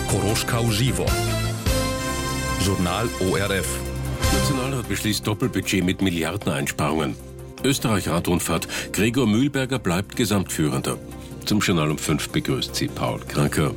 Koroschka uživo. Journal ORF. Nationalrat beschließt Doppelbudget mit Milliardeneinsparungen. Österreich-Radrundfahrt. Gregor Mühlberger bleibt Gesamtführender. Zum Journal um 5 begrüßt sie Paul Kranker.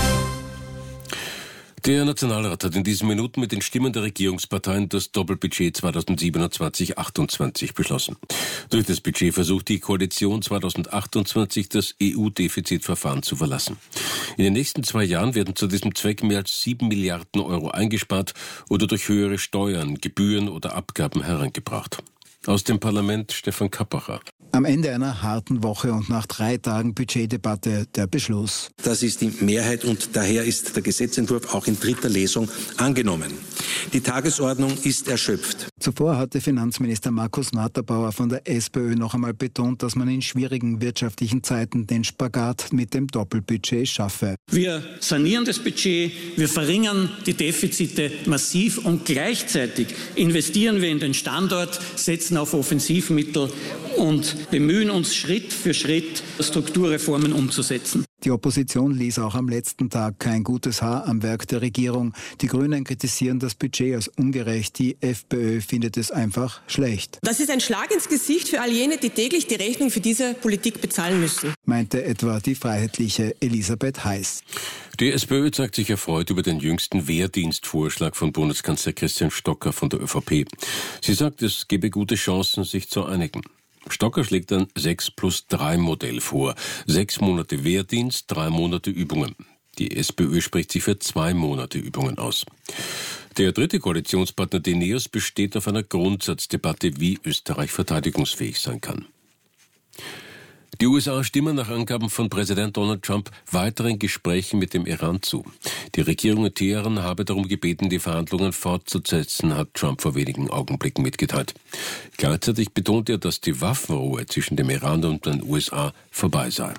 Der Nationalrat hat in diesen Minuten mit den Stimmen der Regierungsparteien das Doppelbudget 2027-28 beschlossen. Durch das Budget versucht die Koalition 2028 das EU-Defizitverfahren zu verlassen. In den nächsten 2 Jahren werden zu diesem Zweck mehr als 7 Milliarden Euro eingespart oder durch höhere Steuern, Gebühren oder Abgaben herangebracht. Aus dem Parlament Stefan Kappacher. Am Ende einer harten Woche und nach 3 Tagen Budgetdebatte der Beschluss. Das ist die Mehrheit und daher ist der Gesetzentwurf auch in 3. Lesung angenommen. Die Tagesordnung ist erschöpft. Zuvor hatte Finanzminister Markus Matterbauer von der SPÖ noch einmal betont, dass man in schwierigen wirtschaftlichen Zeiten den Spagat mit dem Doppelbudget schaffe. Wir sanieren das Budget, wir verringern die Defizite massiv und gleichzeitig investieren wir in den Standort, setzen auf Offensivmittel und bemühen uns Schritt für Schritt, Strukturreformen umzusetzen. Die Opposition ließ auch am letzten Tag kein gutes Haar am Werk der Regierung. Die Grünen kritisieren das Budget als ungerecht. Die FPÖ findet es einfach schlecht. Das ist ein Schlag ins Gesicht für all jene, die täglich die Rechnung für diese Politik bezahlen müssen, meinte etwa die freiheitliche Elisabeth Heiß. Die SPÖ zeigt sich erfreut über den jüngsten Wehrdienstvorschlag von Bundeskanzler Christian Stocker von der ÖVP. Sie sagt, es gebe gute Chancen, sich zu einigen. Stocker schlägt ein 6+3-Modell vor. 6 Monate Wehrdienst, 3 Monate Übungen. Die SPÖ spricht sich für 2 Monate Übungen aus. Der dritte Koalitionspartner, die NEOS, besteht auf einer Grundsatzdebatte, wie Österreich verteidigungsfähig sein kann. Die USA stimmen nach Angaben von Präsident Donald Trump weiteren Gesprächen mit dem Iran zu. Die Regierung in Teheran habe darum gebeten, die Verhandlungen fortzusetzen, hat Trump vor wenigen Augenblicken mitgeteilt. Gleichzeitig betont er, dass die Waffenruhe zwischen dem Iran und den USA vorbei sei.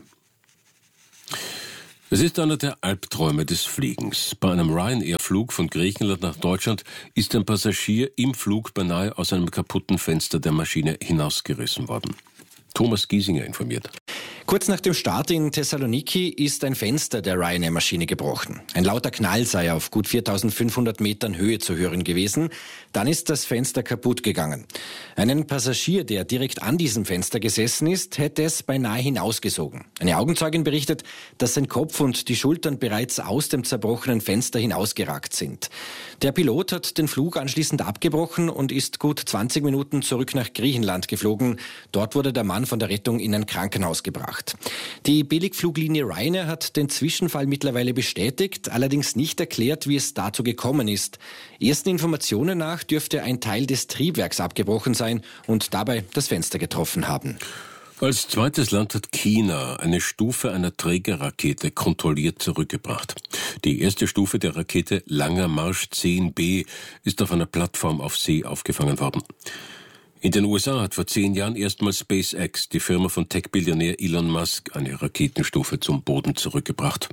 Es ist einer der Albträume des Fliegens. Bei einem Ryanair-Flug von Griechenland nach Deutschland ist ein Passagier im Flug beinahe aus einem kaputten Fenster der Maschine hinausgerissen worden. Thomas Giesinger informiert. Kurz nach dem Start in Thessaloniki ist ein Fenster der Ryanair-Maschine gebrochen. Ein lauter Knall sei auf gut 4.500 Metern Höhe zu hören gewesen. Dann ist das Fenster kaputt gegangen. Einen Passagier, der direkt an diesem Fenster gesessen ist, hätte es beinahe hinausgesogen. Eine Augenzeugin berichtet, dass sein Kopf und die Schultern bereits aus dem zerbrochenen Fenster hinausgeragt sind. Der Pilot hat den Flug anschließend abgebrochen und ist gut 20 Minuten zurück nach Griechenland geflogen. Dort wurde der Mann von der Rettung in ein Krankenhaus gebracht. Die Billigfluglinie Ryanair hat den Zwischenfall mittlerweile bestätigt, allerdings nicht erklärt, wie es dazu gekommen ist. Ersten Informationen nach dürfte ein Teil des Triebwerks abgebrochen sein und dabei das Fenster getroffen haben. Als zweites Land hat China eine Stufe einer Trägerrakete kontrolliert zurückgebracht. Die erste Stufe der Rakete Langer Marsch 10B ist auf einer Plattform auf See aufgefangen worden. In den USA hat vor 10 Jahren erstmals SpaceX, die Firma von Tech-Billionär Elon Musk, eine Raketenstufe zum Boden zurückgebracht.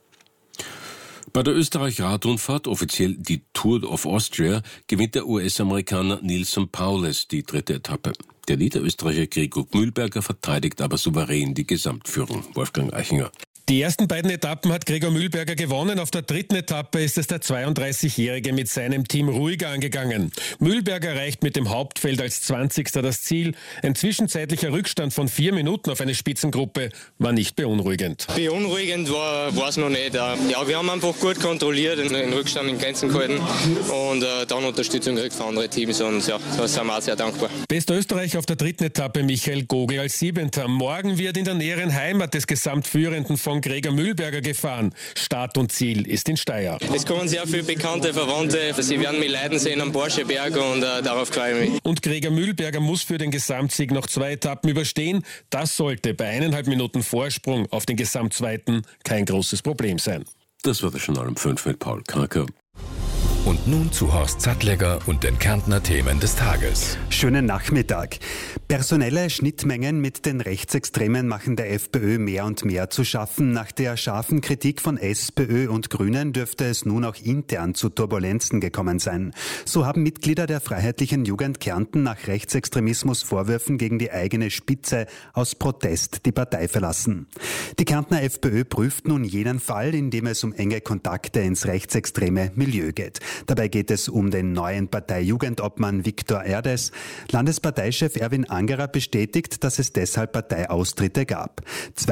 Bei der Österreich-Radrundfahrt, offiziell die Tour of Austria, gewinnt der US-Amerikaner Neilson Powless die 3. Etappe. Der Niederösterreicher Gregor Mühlberger verteidigt aber souverän die Gesamtführung. Wolfgang Eichinger. Die ersten beiden Etappen hat Gregor Mühlberger gewonnen. Auf der 3. Etappe ist es der 32-Jährige mit seinem Team ruhiger angegangen. Mühlberger erreicht mit dem Hauptfeld als 20. das Ziel. Ein zwischenzeitlicher Rückstand von 4 Minuten auf eine Spitzengruppe war nicht beunruhigend. Beunruhigend war es noch nicht. Ja, wir haben einfach gut kontrolliert, den Rückstand in Grenzen gehalten und dann Unterstützung gekriegt von anderen Teams und ja, da sind wir auch sehr dankbar. Bester Österreicher auf der 3. Etappe Michael Gogl als 7. Morgen wird in der näheren Heimat des Gesamtführenden von Gregor Mühlberger gefahren. Start und Ziel ist in Steyr. Es kommen sehr viele bekannte Verwandte. Sie werden mich leiden sehen am Borscheberg und darauf freue ich mich. Und Gregor Mühlberger muss für den Gesamtsieg noch 2 Etappen überstehen. Das sollte bei 1,5 Minuten Vorsprung auf den Gesamtzweiten kein großes Problem sein. Das war das Journal um 5 mit Paul Kranker. Und nun zu Horst Sattlegger und den Kärntner Themen des Tages. Schönen Nachmittag. Personelle Schnittmengen mit den Rechtsextremen machen der FPÖ mehr und mehr zu schaffen. Nach der scharfen Kritik von SPÖ und Grünen dürfte es nun auch intern zu Turbulenzen gekommen sein. So haben Mitglieder der Freiheitlichen Jugend Kärnten nach Rechtsextremismusvorwürfen gegen die eigene Spitze aus Protest die Partei verlassen. Die Kärntner FPÖ prüft nun jenen Fall, in dem es um enge Kontakte ins rechtsextreme Milieu geht. Dabei geht es um den neuen Parteijugendobmann Viktor Erdes. Landesparteichef Erwin Angerer bestätigt, dass es deshalb Parteiaustritte gab.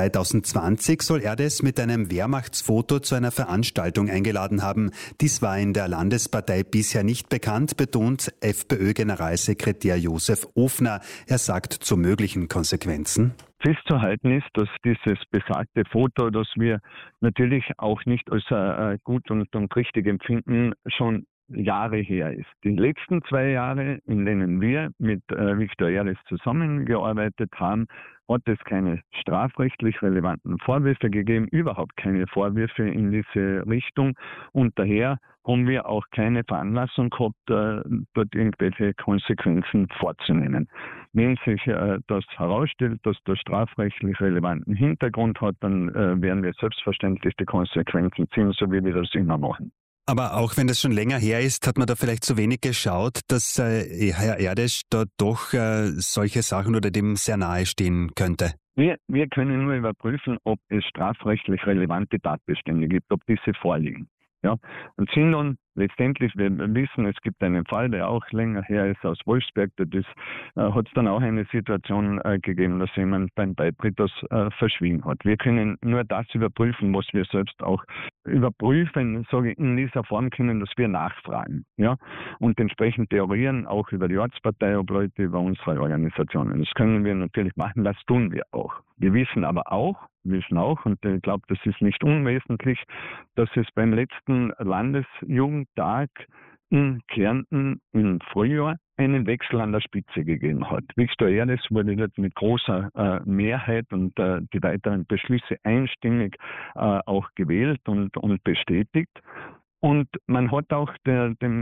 2020 soll Erdes mit einem Wehrmachtsfoto zu einer Veranstaltung eingeladen haben. Dies war in der Landespartei bisher nicht bekannt, betont FPÖ-Generalsekretär Josef Ofner. Er sagt zu möglichen Konsequenzen. Festzuhalten ist, dass dieses besagte Foto, das wir natürlich auch nicht als gut und richtig empfinden, schon Jahre her ist. Die letzten 2 Jahre, in denen wir mit Viktor Erdes zusammengearbeitet haben, hat es keine strafrechtlich relevanten Vorwürfe gegeben, überhaupt keine Vorwürfe in diese Richtung. Und daher haben wir auch keine Veranlassung gehabt, dort irgendwelche Konsequenzen vorzunehmen. Wenn sich das herausstellt, dass das strafrechtlich relevanten Hintergrund hat, dann werden wir selbstverständlich die Konsequenzen ziehen, so wie wir das immer machen. Aber auch wenn das schon länger her ist, hat man da vielleicht zu wenig geschaut, dass Herr Erdes da doch solche Sachen oder dem sehr nahe stehen könnte? Wir können nur überprüfen, ob es strafrechtlich relevante Tatbestände gibt, ob diese vorliegen. Ja, und sind nun letztendlich, wir wissen, es gibt einen Fall, der auch länger her ist, aus Wolfsberg, hat es dann auch eine Situation gegeben, dass jemand beim Beitritt das verschwiegen hat. Wir können nur das überprüfen, was wir selbst auch überprüfen, sage ich, in dieser Form können, dass wir nachfragen, ja, und entsprechend theorieren, auch über die Ortsparteiobleute, über unsere Organisationen. Das können wir natürlich machen, das tun wir auch. Wir wissen aber auch, und ich glaube, das ist nicht unwesentlich, dass es beim letzten Landesjugendtag in Kärnten im Frühjahr einen Wechsel an der Spitze gegeben hat. Viktor Erdes wurde dort mit großer Mehrheit und die weiteren Beschlüsse einstimmig auch gewählt und bestätigt. Und man hat auch den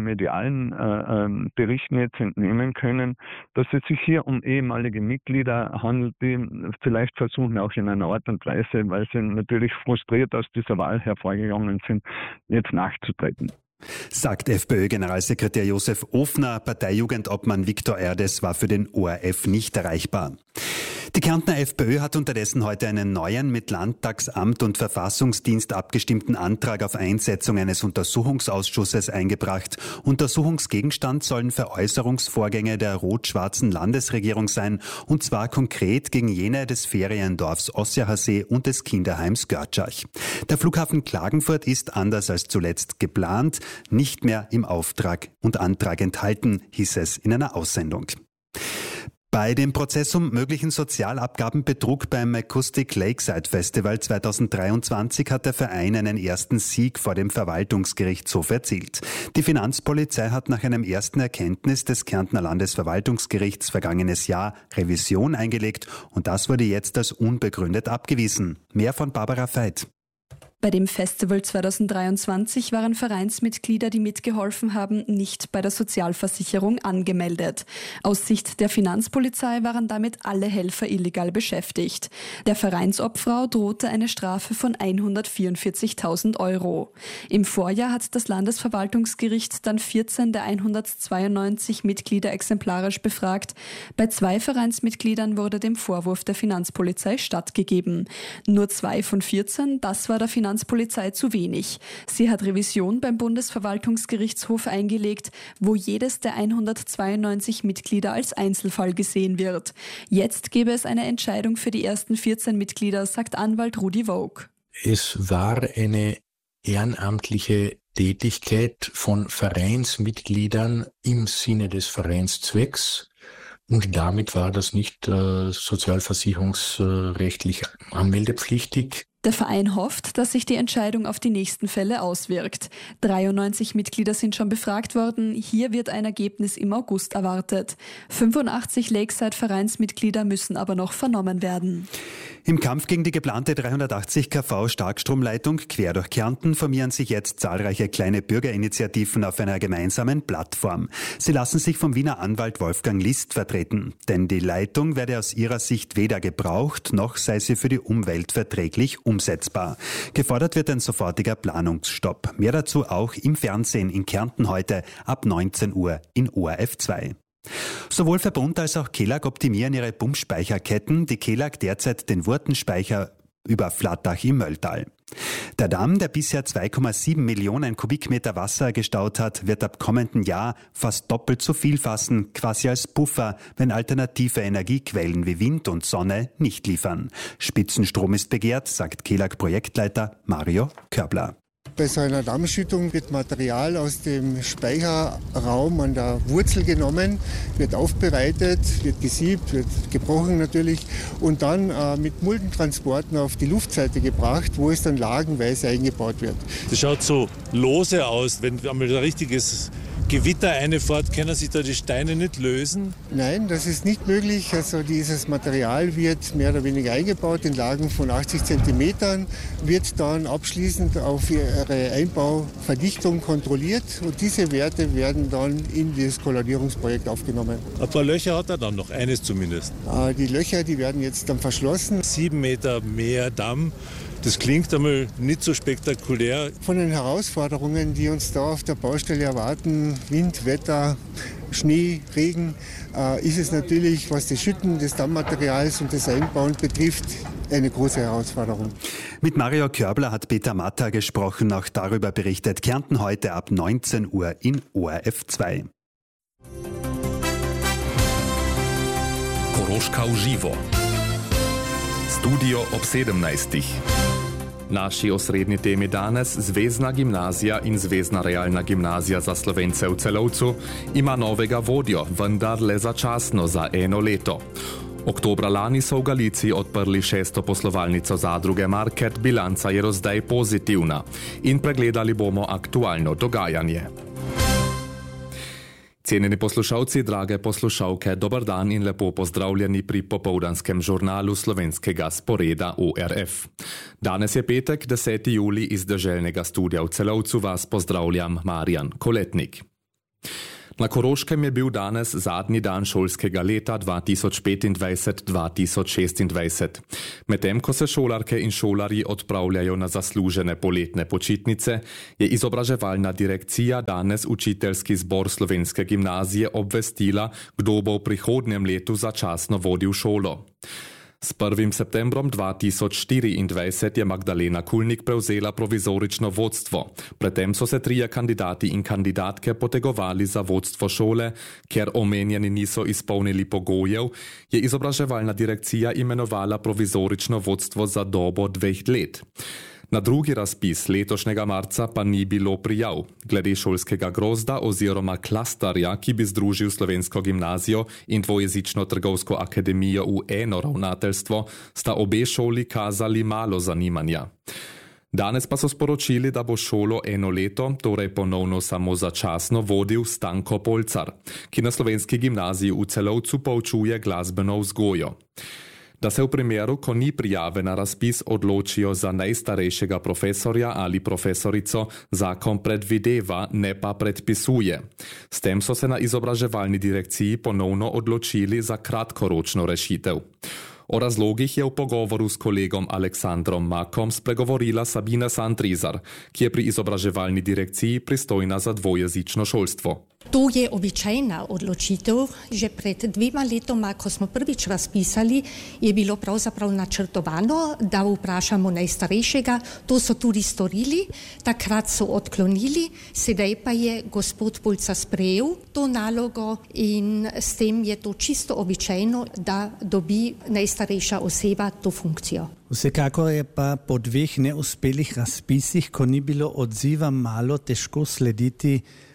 medialen Berichten jetzt entnehmen können, dass es sich hier um ehemalige Mitglieder handelt, die vielleicht versuchen, auch in einer Art und Weise, weil sie natürlich frustriert aus dieser Wahl hervorgegangen sind, jetzt nachzutreten. Sagt FPÖ-Generalsekretär Josef Ofner. Parteijugendobmann Viktor Erdes war für den ORF nicht erreichbar. Die Kärntner FPÖ hat unterdessen heute einen neuen, mit Landtagsamt und Verfassungsdienst abgestimmten Antrag auf Einsetzung eines Untersuchungsausschusses eingebracht. Untersuchungsgegenstand sollen Veräußerungsvorgänge der rot-schwarzen Landesregierung sein, und zwar konkret gegen jene des Feriendorfs Ossiachersee und des Kinderheims Görtschach. Der Flughafen Klagenfurt ist, anders als zuletzt geplant, nicht mehr im Auftrag und Antrag enthalten, hieß es in einer Aussendung. Bei dem Prozess um möglichen Sozialabgabenbetrug beim Acoustic Lakeside Festival 2023 hat der Verein einen ersten Sieg vor dem Verwaltungsgerichtshof erzielt. Die Finanzpolizei hat nach einem ersten Erkenntnis des Kärntner Landesverwaltungsgerichts vergangenes Jahr Revision eingelegt, und das wurde jetzt als unbegründet abgewiesen. Mehr von Barbara Veit. Bei dem Festival 2023 waren Vereinsmitglieder, die mitgeholfen haben, nicht bei der Sozialversicherung angemeldet. Aus Sicht der Finanzpolizei waren damit alle Helfer illegal beschäftigt. Der Vereinsobfrau drohte eine Strafe von 144.000 €. Im Vorjahr hat das Landesverwaltungsgericht dann 14 der 192 Mitglieder exemplarisch befragt. Bei 2 Vereinsmitgliedern wurde dem Vorwurf der Finanzpolizei stattgegeben. Nur 2 von 14, das war der Finanzpolizei zu wenig. Sie hat Revision beim Bundesverwaltungsgerichtshof eingelegt, wo jedes der 192 Mitglieder als Einzelfall gesehen wird. Jetzt gäbe es eine Entscheidung für die ersten 14 Mitglieder, sagt Anwalt Rudi Vogt. Es war eine ehrenamtliche Tätigkeit von Vereinsmitgliedern im Sinne des Vereinszwecks. Und damit war das nicht sozialversicherungsrechtlich anmeldepflichtig. Der Verein hofft, dass sich die Entscheidung auf die nächsten Fälle auswirkt. 93 Mitglieder sind schon befragt worden. Hier wird ein Ergebnis im August erwartet. 85 Lakeside-Vereinsmitglieder müssen aber noch vernommen werden. Im Kampf gegen die geplante 380 kV Starkstromleitung quer durch Kärnten formieren sich jetzt zahlreiche kleine Bürgerinitiativen auf einer gemeinsamen Plattform. Sie lassen sich vom Wiener Anwalt Wolfgang List vertreten. Denn die Leitung werde aus ihrer Sicht weder gebraucht, noch sei sie für die Umwelt verträglich umsetzbar. Gefordert wird ein sofortiger Planungsstopp. Mehr dazu auch im Fernsehen in Kärnten heute ab 19 Uhr in ORF 2. Sowohl Verbund als auch Kelag optimieren ihre Pumpspeicherketten. Die Kelag derzeit den Wurtenspeicher über Flattach im Mölltal. Der Damm, der bisher 2,7 Millionen Kubikmeter Wasser gestaut hat, wird ab kommenden Jahr fast doppelt so viel fassen, quasi als Puffer, wenn alternative Energiequellen wie Wind und Sonne nicht liefern. Spitzenstrom ist begehrt, sagt Kelag-Projektleiter Mario Körbler. Bei so einer Dammschüttung wird Material aus dem Speicherraum an der Wurzel genommen, wird aufbereitet, wird gesiebt, wird gebrochen natürlich und dann mit Muldentransporten auf die Luftseite gebracht, wo es dann lagenweise eingebaut wird. Das schaut so lose aus, wenn einmal ein richtiges Gewitter reinfährt, können sich da die Steine nicht lösen? Nein, das ist nicht möglich. Also dieses Material wird mehr oder weniger eingebaut in Lagen von 80 Zentimetern, wird dann abschließend auf ihre Einbauverdichtung kontrolliert und diese Werte werden dann in das Kollodierungsprojekt aufgenommen. Ein paar Löcher hat er dann noch, eines zumindest. Die Löcher, die werden jetzt dann verschlossen. 7 Meter mehr Damm. Das klingt einmal nicht so spektakulär. Von den Herausforderungen, die uns da auf der Baustelle erwarten, Wind, Wetter, Schnee, Regen, ist es natürlich, was das Schütten des Dammmaterials und das Einbauen betrifft, eine große Herausforderung. Mit Mario Körbler hat Peter Matter gesprochen. Auch darüber berichtet Kärnten heute ab 19 Uhr in ORF 2. Koroška uživo. Studio ob 17. Naši osrednji temi danes, Zvezna gimnazija in Zvezna realna gimnazija za Slovence v Celovcu, ima novega vodjo, vendar le začasno za 1 leto. Oktobra lani so v Galiciji odprli 6. poslovalnico zadruge Market, bilanca je zdaj pozitivna in pregledali bomo aktualno dogajanje. Cenjeni poslušalci, drage poslušalke, dober dan in lepo pozdravljeni pri popoldanskem žurnalu slovenskega sporeda ORF. Danes je petek, 10. julij, iz deželnega studia v Celovcu vas pozdravljam Marjan Koletnik. Na Koroškem je bil danes zadnji dan šolskega leta 2025-2026. Medtem ko se šolarke in šolarji odpravljajo na zaslužene poletne počitnice, je izobraževalna direkcija danes učiteljski zbor Slovenske gimnazije obvestila, kdo bo v prihodnjem letu začasno vodil šolo. S 1. septembrom 2024 je Magdalena Kulnik prevzela provizorično vodstvo. Predtem so se 3 kandidati in kandidatke potegovali za vodstvo šole, ker omenjeni niso izpolnili pogojev, je izobraževalna direkcija imenovala provizorično vodstvo za dobo 2 let. Na drugi razpis letošnjega marca pa ni bilo prijav. Glede šolskega grozda oziroma klastarja, ki bi združil Slovensko gimnazijo in dvojezično trgovsko akademijo v eno ravnateljstvo, sta obe šoli kazali malo zanimanja. Danes pa so sporočili, da bo šolo 1 leto, torej ponovno samo začasno, vodil Stanko Polcar, ki na Slovenski gimnaziji v Celovcu poučuje glasbeno vzgojo. Da se v primeru, ko ni prijave na razpis, odločijo za najstarejšega profesorja ali profesorico, zakon predvideva, ne pa predpisuje. S tem so se na izobraževalni direkciji ponovno odločili za kratkoročno rešitev. O razlogih je v pogovoru s kolegom Aleksandrom Makom spregovorila Sabina Santrizar, ki je pri izobraževalni direkciji pristojna za dvojezično šolstvo. To je običajna odločitev. Že pred 2 letoma, ko smo prvič razpisali, je bilo pravzaprav načrtovano, da vprašamo najstarejšega. To so tudi storili, takrat so odklonili, sedaj pa je gospod Polcar sprejel to nalogo in s tem je to čisto običajno, da dobi najstarejša oseba to funkcijo. Vsekakor je pa po 2 neuspelih razpisih, ko ni bilo odziva, malo težko slediti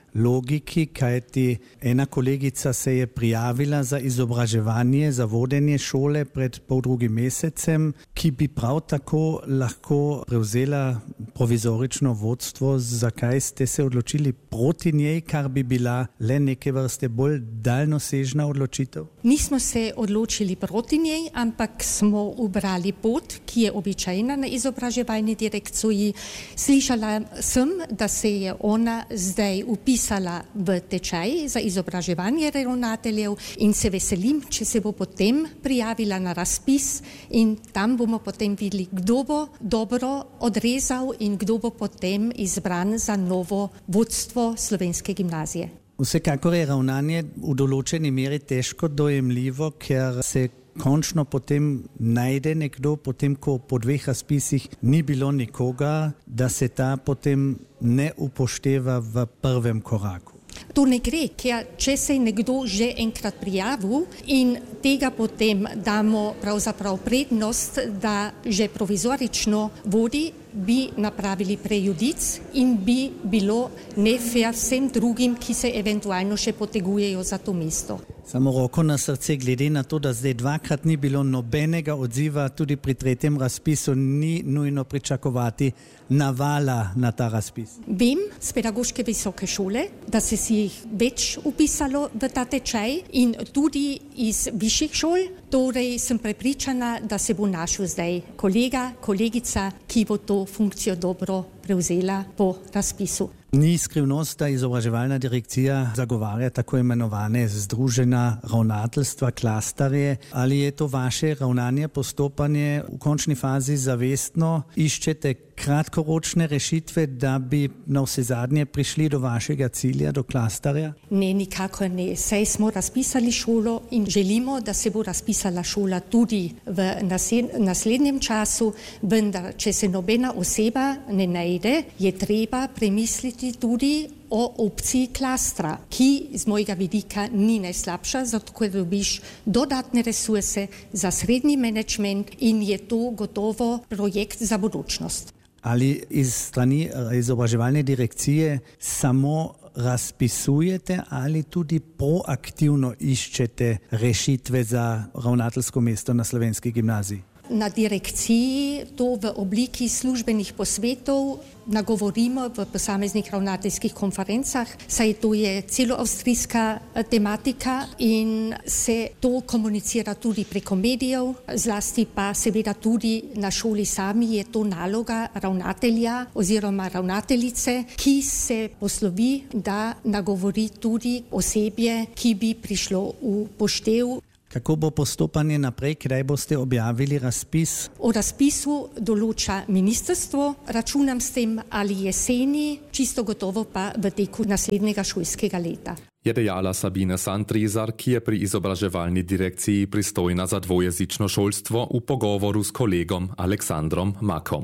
logiki, kajti ena kolegica se je prijavila za izobraževanje, za vodenje šole pred poldrugim mesecem, ki bi prav tako lahko prevzela provizorično vodstvo. Zakaj ste se odločili proti njej, kar bi bila le neke vrste bolj daljnosežna odločitev? Nismo se odločili proti njej, ampak smo ubrali pot, ki je običajna na izobraževalni direkciji. Slišala sem, da se je ona zdaj upisala v tečaj za izobraževanje ravnateljev in se veselim, če se bo potem prijavila na razpis in tam bomo potem videli, kdo bo dobro odrezal in kdo bo potem izbran za novo vodstvo Slovenske gimnazije. Vsekakor je ravnanje v določeni meri težko dojemljivo, ker se končno potem najde nekdo, potem ko po 2 razpisih ni bilo nikoga, da se ta potem ne upošteva v prvem koraku. To ne gre, ker če se je nekdo že enkrat prijavil in tega potem damo pravzaprav prednost, da že provizorično vodi, bi napravili prejudic in bi bilo nefair vsem drugim, ki se eventualno še potegujejo za to mesto. Samo roko na srce, glede na to, da zdaj 2-krat ni bilo nobenega odziva, tudi pri 3. razpisu ni nujno pričakovati navala na ta razpis. Vem z pedagoške visoke šole, da se si jih več upisalo v ta tečaj in tudi iz višjih šol, torej sem prepričana, da se bo našel zdaj kolega, kolegica, ki bo to funkcijo dobro prevzela po razpisu. Ni skrivnost, da izobraževalna direkcija zagovarja tako imenovane združena ravnateljstva, klasterje. Ali je to vaše ravnanje, postopanje v končni fazi zavestno? Iščete kratkoročne rešitve, da bi na vsezadnje prišli do vašega cilja, do klasterja? Ne, nikakor ne. Saj smo razpisali šolo in želimo, da se bo razpisala šola tudi v naslednjem času, vendar če se nobena oseba ne najde, je treba premisliti tudi o opciji klastra, ki z mojega vidika ni najslabša, zato ker dobiš dodatne resurse za srednji menedžment in je to gotovo projekt za budućnost. Ali iz strani izobraževalne direkcije samo razpisujete ali tudi proaktivno iščete rešitve za ravnateljsko mesto na Slovenski gimnaziji? Na direkciji to v obliki službenih posvetov nagovorimo v posameznih ravnateljskih konferencah, saj to je celoavstrijska tematika in se to komunicira tudi preko medijev, zlasti pa seveda tudi na šoli sami je to naloga ravnatelja oziroma ravnateljice, ki se poslovi, da nagovori tudi osebje, ki bi prišlo v poštev. Kako bo postopanje naprej, kdaj boste objavili razpis? O razpisu določa ministrstvo, računam s tem ali jeseni, čisto gotovo pa v teku naslednjega šolskega leta. Je dejala Sabine Sandrizar, ki je pri izobraževalni direkciji pristojna za dvojezično šolstvo v pogovoru s kolegom Aleksandrom Makom.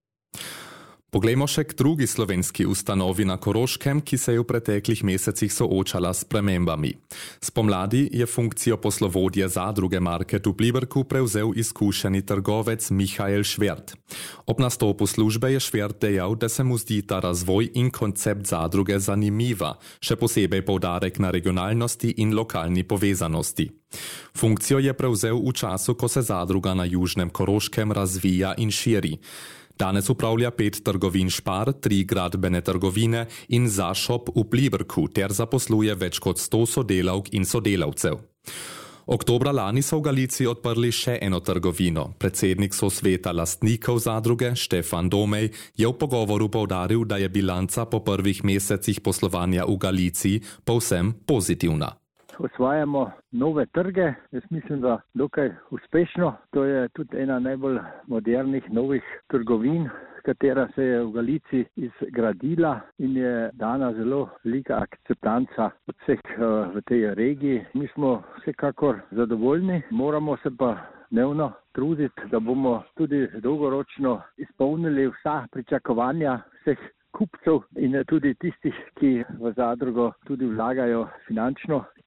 Poglejmo še k drugi slovenski ustanovi na Koroškem, ki se je v preteklih mesecih soočala s spremembami. Spomladi je funkcijo poslovodje zadruge Market v Pliberku prevzel izkušeni trgovec Michael Švert. Ob nastopu službe je Švert dejal, da se mu zdi ta razvoj in koncept zadruge zanimiva, še posebej poudarek na regionalnosti in lokalni povezanosti. Funkcijo je prevzel v času, ko se zadruga na Južnem Koroškem razvija in širi. Danes upravlja 5 trgovin Spar, 3 gradbene trgovine in Zašop v Pliberku ter zaposluje več kot 100 sodelavk in sodelavcev. Oktobra lani so v Galiciji odprli še eno trgovino. Predsednik sosveta lastnikov zadruge Štefan Domej je v pogovoru poudaril, da je bilanca po prvih mesecih poslovanja v Galiciji povsem pozitivna. Osvajamo nove trge, jaz mislim, da dokaj uspešno. To je tudi ena najbolj modernih novih trgovin, katera se je v Galiciji izgradila in je dana zelo velika akceptanca od vseh v tej regiji. Mi smo vsekakor zadovoljni, moramo se pa dnevno truditi, da bomo tudi dolgoročno izpolnili vsa pričakovanja vseh kupcev in tudi tistih, ki v zadrugo tudi vlagajo finančno.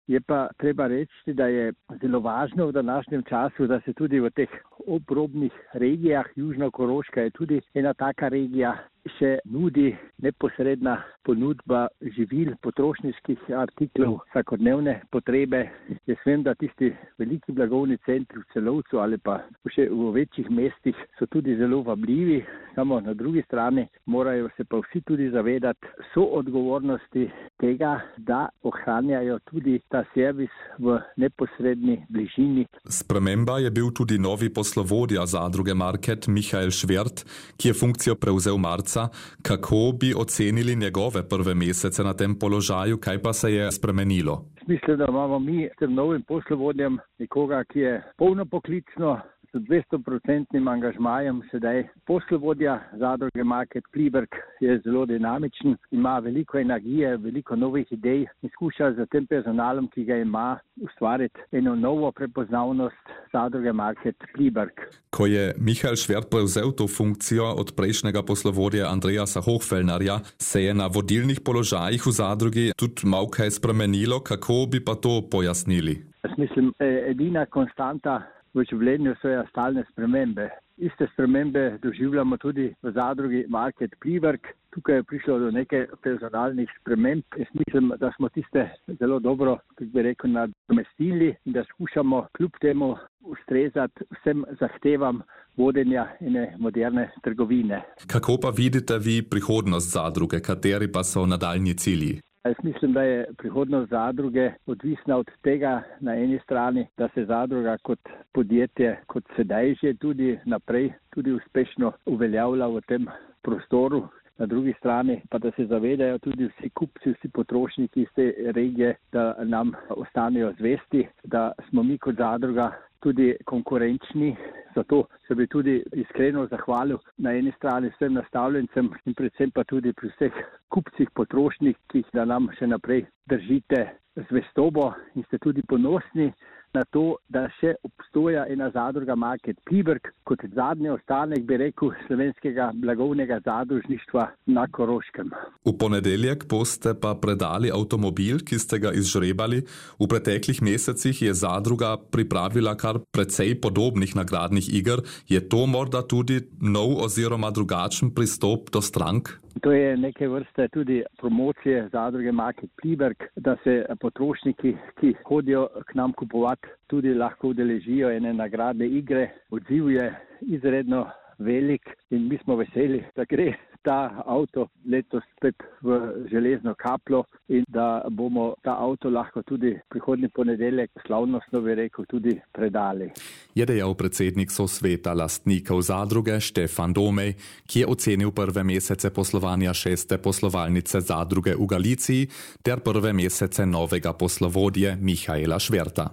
Je pa treba reči, da je zelo važno v današnjem času, da se tudi v teh obrobnih regijah, Južno-Koroška je tudi ena taka regija, še nudi neposredna ponudba živil, potrošniških artiklov, vsakodnevne potrebe. Jaz vem, da tisti veliki blagovni centri v Celovcu ali pa še v večjih mestih so tudi zelo vabljivi, samo na drugi strani morajo se pa vsi tudi zavedati soodgovornosti tega, da ohranjajo tudi ta servis v neposredni bližini. Sprememba je bil tudi novi poslovodja zadruge Market Michael Švert, ki je funkcijo prevzel marca. Kako bi ocenili njegove prve mesece na tem položaju, kaj pa se je spremenilo? Mislim, da imamo mi s tem novim poslovodjem nekoga, ki je polnopoklicno, s 200% angažmajem sedaj. Poslovodja zadruge Market Pliberk je zelo dinamičen, ima veliko energije, veliko novih idej in skuša z tem personalom, ki ga ima, ustvariti eno novo prepoznavnost zadruge Market Pliberk. Ko je Michael Švert prevzel to funkcijo od prejšnjega poslovodja Andreasa Hochfellnerja, se je na vodilnih položajih v zadrugi tudi malo kaj spremenilo. Kako bi pa to pojasnili? Jaz mislim, edina konstanta v življenju so stalne spremembe. Iste spremembe doživljamo tudi v zadrugi Market Pliberk. Tukaj je prišlo do nekaj personalnih sprememb. Jaz mislim, da smo tiste zelo dobro, kako bi rekel, nadomestili in da skušamo kljub temu ustrezati vsem zahtevam vodenja ene moderne trgovine. Kako pa vidite vi prihodnost zadruge, kateri pa so nadaljnji cilji? Jaz mislim, da je prihodnost zadruge odvisna od tega na eni strani, da se zadruga kot podjetje, kot sedaj že tudi naprej, tudi uspešno uveljavlja v tem prostoru. Na drugi strani pa da se zavedajo tudi vsi kupci, vsi potrošniki iz te regije, da nam ostanejo zvesti, da smo mi kot zadruga tudi konkurenčni. Zato se bi tudi iskreno zahvalil na eni strani vsem nastavljencem in predvsem pa tudi pri vseh kupcih, potrošnikih, da nam še naprej držite zvestobo in ste tudi ponosni na to, da še obstoja ena zadruga Market Pliberk kot zadnji ostanek, bi rekel, slovenskega blagovnega zadružništva na Koroškem. V ponedeljek boste pa predali avtomobil, ki ste ga izžrebali. V preteklih mesecih je zadruga pripravila kar precej podobnih nagradnih iger. Je to morda tudi nov oziroma drugačen pristop do strank? To je neke vrste tudi promocije zadruge Market Pliberk, da se potrošniki, ki hodijo k nam kupovati, tudi lahko udeležijo ene nagradne igre. Odziv je izredno velik in mi smo veseli, da gre ta avto letos spet v železno kapljo in da bomo ta avto lahko tudi prihodnji ponedeljek slavnostno, bi rekel, tudi predali. Je dejal predsednik sosveta lastnikov zadruge Štefan Domej, ki je ocenil prve mesece poslovanja 6. poslovalnice zadruge v Galiciji ter prve mesece novega poslovodje Michaela Šverta.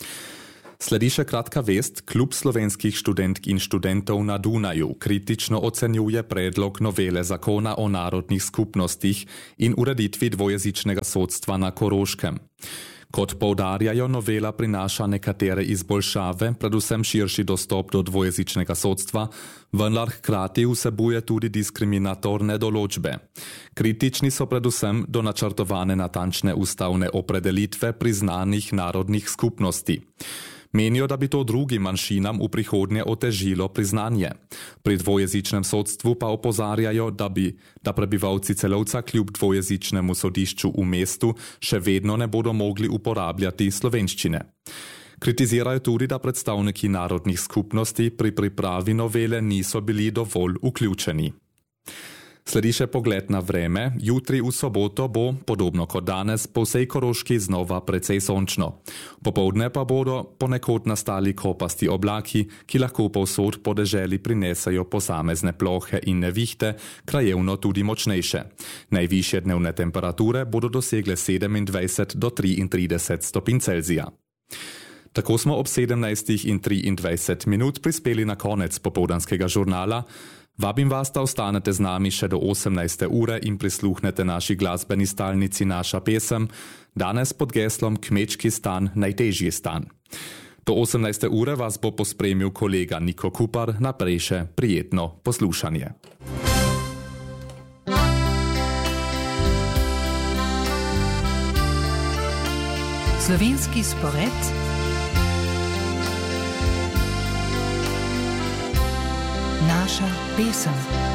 Sledi še kratka vest. Klub slovenskih študentk in študentov na Dunaju kritično ocenjuje predlog novele zakona o narodnih skupnostih in ureditvi dvojezičnega sodstva na Koroškem. Kot poudarjajo, novela prinaša nekatere izboljšave, predvsem širši dostop do dvojezičnega sodstva, vendar hkrati vsebuje tudi diskriminatorne določbe. Kritični so predvsem do načrtovane natančne ustavne opredelitve priznanih narodnih skupnosti. Menijo, da bi to drugim manjšinam v prihodnje otežilo priznanje. Pri dvojezičnem sodstvu pa opozarjajo, da prebivalci Celovca kljub dvojezičnemu sodišču v mestu še vedno ne bodo mogli uporabljati slovenščine. Kritizirajo tudi, da predstavniki narodnih skupnosti pri pripravi novele niso bili dovolj vključeni. Sledi še pogled na vreme. Jutri v soboto bo, podobno kot danes, po vsej Koroški znova precej sončno. Popoldne pa bodo ponekod nastali kopasti oblaki, ki lahko povsod po deželi prinesejo posamezne plohe in nevihte, krajevno tudi močnejše. Najvišje dnevne temperature bodo dosegle 27 do 33 stopinj Celzija. Tako smo ob 17:23 prispeli na konec popoldanskega žurnala. Vabim vas, da ostanete z nami še do 18. ure in prisluhnete naši glasbeni stalnici Naša pesem, danes pod geslom Kmečki stan, najtežji stan. Do 18. ure vas bo pospremil kolega Niko Kupar, naprej še prijetno poslušanje. Slovenski spored. Naša pesem.